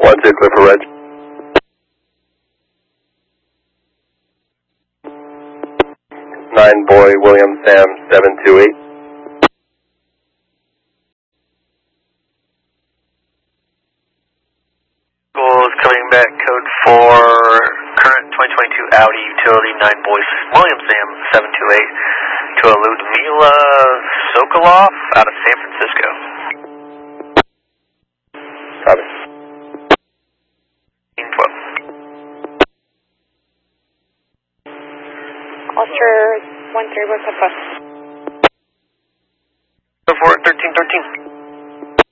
1-2, clear for reg. 9 boy, William Sam 728. Is coming back, code 4, current 2022 Audi utility 9 boys, William Sam 728 to a Ludmila Sokolov out of San Francisco. Copy. 12. Ultra 1-3, what's up? Go for it, 1313.